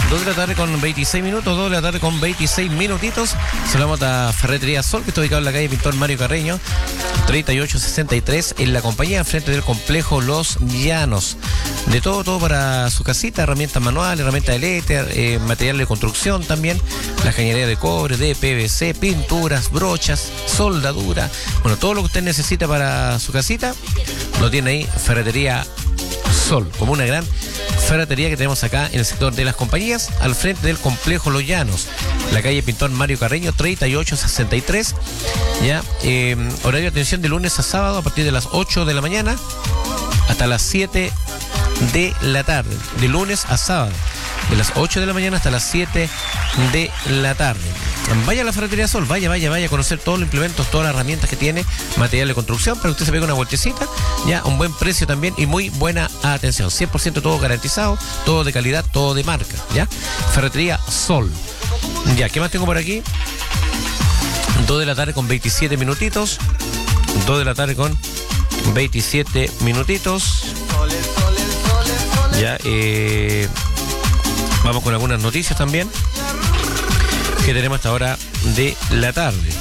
2 de la tarde con 26 minutos, 2 de la tarde con 26 minutitos. Saludamos a Ferretería Sol, que está ubicado en la calle Pintor Mario Carreño, 3863, en la compañía, frente del complejo Los Llanos. De todo para su casita, herramientas manuales, herramientas eléctricas, material de construcción también, la cañería de cobre, de PVC, pinturas, brochas, soldadura. Bueno, todo lo que usted necesita para su casita, lo tiene ahí Ferretería Sol, como una gran ferretería que tenemos acá en el sector de las compañías, al frente del complejo Los Llanos, la calle Pintor Mario Carreño, 3863. Ya, horario de atención de lunes a sábado a partir de las 8 de la mañana hasta las 7 de la tarde, de lunes a sábado, de las 8 de la mañana hasta las 7 de la tarde. Vaya a la Ferretería Sol, vaya a conocer todos los implementos, todas las herramientas que tiene, material de construcción, para que usted se pegue una vueltecita, ya, un buen precio también y muy buena atención. 100% todo garantizado, todo de calidad, todo de marca, ya. Ferretería Sol. Ya, ¿qué más tengo por aquí? 2 de la tarde con 27 minutitos. 2 de la tarde con 27 minutitos. Ya, vamos con algunas noticias también que tenemos hasta ahora de la tarde.